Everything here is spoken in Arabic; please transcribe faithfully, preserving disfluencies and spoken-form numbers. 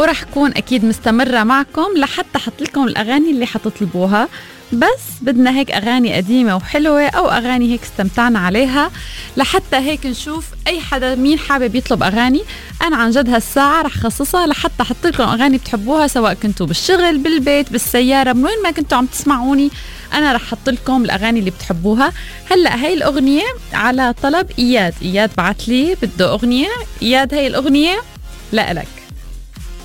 ورح كون أكيد مستمرة معكم لحتى حط لكم الأغاني اللي حتطلبوها. بس بدنا هيك أغاني قديمة وحلوة أو أغاني هيك استمتعنا عليها، لحتى هيك نشوف أي حدا مين حابب يطلب أغاني. أنا عن جد هالساعة رح خصصها لحتى حط لكم أغاني بتحبوها، سواء كنتوا بالشغل، بالبيت، بالسيارة، من وين ما كنتوا عم تسمعوني أنا رح حط لكم الأغاني اللي بتحبوها. هلأ هاي الأغنية على طلب إياد. إياد بعت لي بده أغنية. إياد هاي الأغنية لا لك.